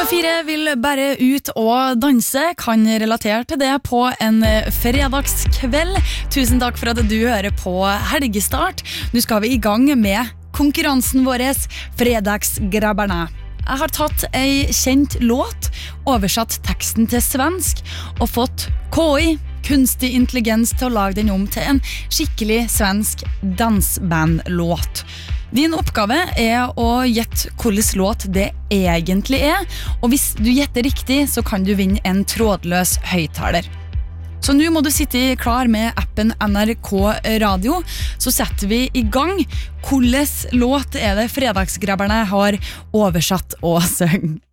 4 vil bare ut og danse, kan relatere til det på en fredagskveld. Tusen takk for at du hører på Helgestart. Nå skal vi i gang med konkurransen vår, Fredagsgrabberne. Jeg har tatt ei kjent låt, oversatt teksten til svensk, og fått KI, kunstig intelligens, til å lage den om til en skikkelig svensk dansbandlåt. Din oppgave er å gjette hvilken låt det egentlig er, og hvis du gjetter riktig, så kan du vinne en trådløs høyttaler. Så nå må du sitte klar med appen NRK Radio, så setter vi i gang. Hvilken låt er det Fredagsgrabberne har oversatt og søng?